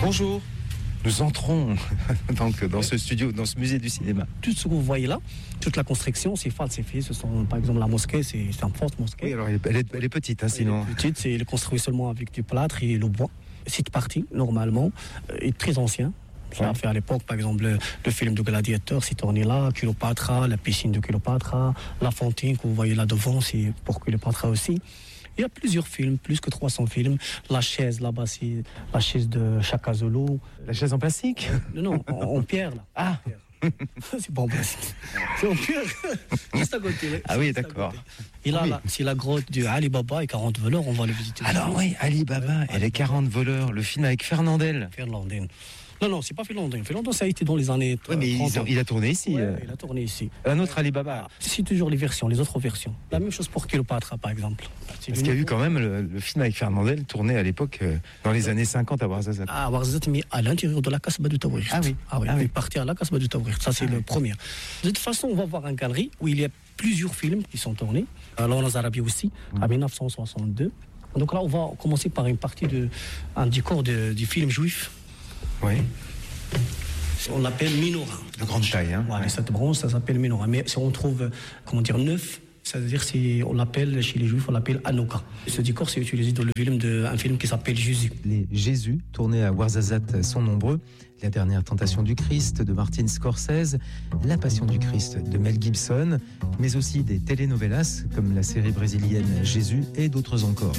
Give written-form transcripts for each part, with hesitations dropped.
Bonjour. Nous entrons donc dans ce studio, dans ce musée du cinéma. Tout ce que vous voyez là, toute la construction, c'est falsifié. Ce sont, par exemple, la mosquée, c'est une fausse mosquée. Oui, alors elle est petite, hein, sinon. Elle est petite, c'est construit seulement avec du plâtre et le bois. Cette partie, normalement, est très ancien. Ça a fait à l'époque, par exemple, le film de Gladiateur, c'est tourné là, Cléopâtre, la piscine de Cléopâtre, la fontaine que vous voyez là devant, c'est pour Cléopâtre aussi. Il y a plusieurs films, plus que 300 films. La chaise là-bas, c'est la chaise de Chaka Zulu. La chaise en plastique ? Non, en pierre là. Ah. C'est pas en plastique. C'est en pierre. Juste à côté. Ah oui, d'accord. Et là, c'est la grotte de Ali Baba et 40 voleurs, on va le visiter. Alors oui, Ali Baba et les 40 voleurs, le film avec Fernandel. Non, c'est pas Finlandais. Finlandais, ça a été dans les années 30. Oui, mais il a tourné ici. Ouais, il a tourné ici. Un autre Ali Baba. C'est toujours les autres versions. La même chose pour Cléopâtre, par exemple. Parce qu'il y a eu quand même le film avec Fernandel tourné à l'époque, dans les années 50 à Ouarzazate. À Ouarzazate, mais à l'intérieur de la Casbah du Tawrirt. Ah oui. Il est parti à la Casbah du Tawrirt. Ça, c'est le premier. De toute façon, on va voir une galerie où il y a plusieurs films qui sont tournés. Alors, en Arabie aussi, en 1962. Donc là, on va commencer par une partie un décor du film juif. Oui. On l'appelle Menorah. De grande taille, hein. Voilà, cette bronze, ça s'appelle Menorah. Mais si on trouve, neuf, c'est-à-dire on l'appelle, chez les Juifs, on l'appelle Hanouka. Ce décor, c'est utilisé dans un film qui s'appelle Jésus. Les Jésus, tournés à Ouarzazate, sont nombreux. La dernière tentation du Christ de Martin Scorsese, La Passion du Christ de Mel Gibson, mais aussi des telenovelas comme la série brésilienne Jésus et d'autres encore.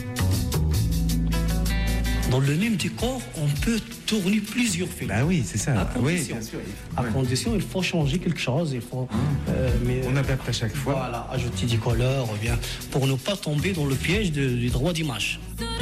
Dans le même décor, on peut tourner plusieurs films. Ah oui, c'est ça. À condition, il faut changer quelque chose. On adapte à chaque fois. Voilà, ajouter des couleurs, pour ne pas tomber dans le piège du droit d'image.